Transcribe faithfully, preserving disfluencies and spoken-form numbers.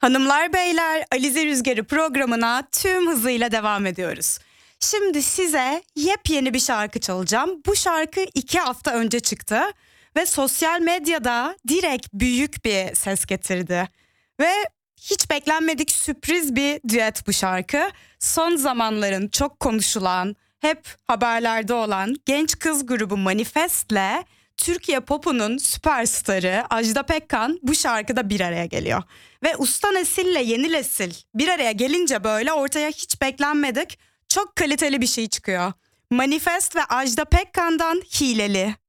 Hanımlar beyler, Alize Rüzgarı programına tüm hızıyla devam ediyoruz. Şimdi size yepyeni bir şarkı çalacağım. Bu şarkı iki hafta önce çıktı ve sosyal medyada direkt büyük bir ses getirdi. Ve hiç beklenmedik sürpriz bir düet bu şarkı. Son zamanların çok konuşulan, hep haberlerde olan genç kız grubu Manifest'le Türkiye Pop'unun süperstarı Ajda Pekkan bu şarkıda bir araya geliyor. Ve usta nesille yeni nesil bir araya gelince böyle ortaya hiç beklenmedik çok kaliteli bir şey çıkıyor. Manifest ve Ajda Pekkan'dan Hileli.